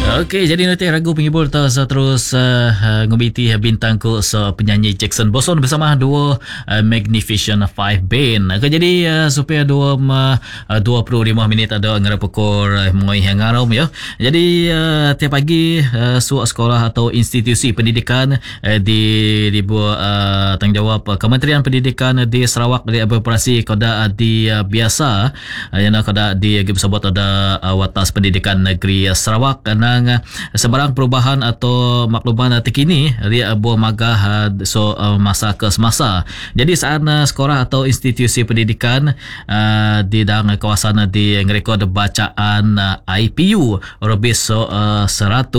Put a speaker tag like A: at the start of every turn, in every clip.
A: Okey, jadi nanti ragu penghibur terus ngubiti bintang ko penyanyi Jackson Boson bersama dua Magnificent Five Band. Okay, jadi supaya 25 minit ada ngara pukul mengoi hangarom ya. Jadi tiap pagi sekolah atau institusi pendidikan di bawah tanggungjawab Kementerian Pendidikan di Sarawak di beroperasi koda di biasa yang koda di bersebut ada Watas Pendidikan Negeri Sarawak nang sebarang perubahan atau makluman terkini dia buah magah masa ke semasa. Jadi saat sekolah atau institusi pendidikan di dalam kawasan di ngerekod bacaan IPU lebih 100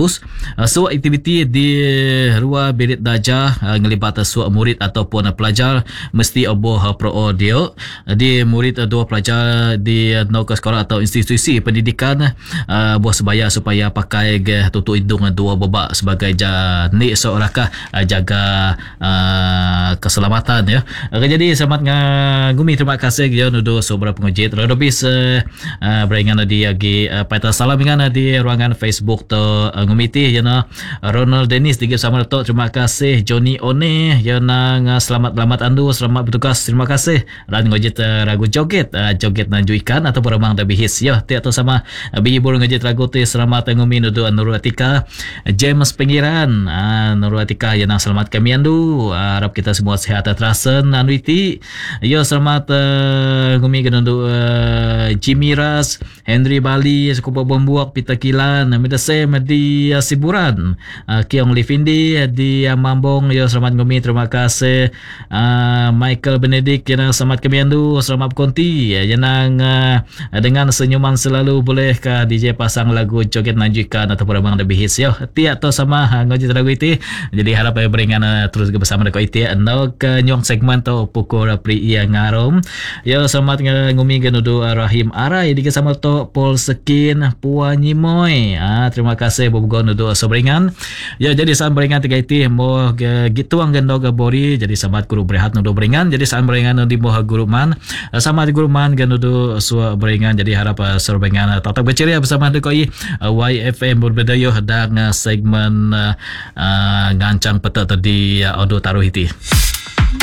A: aktiviti di ruang bilik darjah ngelibat murid ataupun pelajar mesti oboh pro audio di murid dua pelajar di ke sekolah atau institusi pendidikan buah sebaya supaya pakai tutup hidung dua bebak sebagai ni seorakah jaga keselamatan ya. Jadi selamat ngumi, terima kasih ya nudo sobra pengujit rodobis beringan di agi paitan salam dengan di ruangan Facebook to ngumiti ya na Ronald Dennis tiga sama to, terima kasih Johnny One ya nang selamat andu, selamat bertugas, terima kasih dan ngujit ragu joget nanju ikan atau beramang dah bihis ya tiap tu sama bihi burung ngujit ragu ti selamat ngumi nudo Nuratika James Pengiran Nuratika yang selamat kami andu, harap kita semua sehat terasen anuiti yo selamat ngumi genundu Jimmy Ras Henry Bali Sekupa Bombuak Pita Kilan Medasem di Siburan Kiong Livindi di Mambong yo selamat ngumi, terima kasih Michael Benedict yang selamat kami andu, selamat konti yang dengan senyuman selalu bolehkah DJ pasang lagu joget nanjukan atau beramang lebih hits yo tiap tu sama ngojit lagu itu. Jadi harap beringan terus bersama dengan itu nok nyong segmen tu pukul pri yang ngarom yo selamat ngumi genudu Rahim Arai di sama tu Paul Sekin Puanyi Moy terima kasih bobogon nudu sobringan yo. Jadi sam beringan tiga itu mo gituang gendog bori, jadi selamat guru berehat nudu beringan, jadi sam beringan di moh guru man sama guru man genudu sua beringan, jadi harap sobringan tetap berceria bersama dekoi YFM berbedayo dan segmen ngancang peta tadi audio taruh itu.